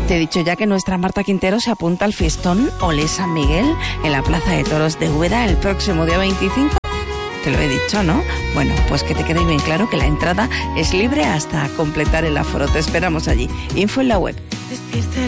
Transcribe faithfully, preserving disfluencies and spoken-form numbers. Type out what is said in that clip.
Te he dicho ya que nuestra Marta Quintero se apunta al fiestón Olé San Miguel en la Plaza de Toros de Úbeda el próximo día veinticinco. Te lo he dicho, ¿no? Bueno, pues que te quede bien claro que la entrada es libre hasta completar el aforo. Te esperamos allí. Info en la web.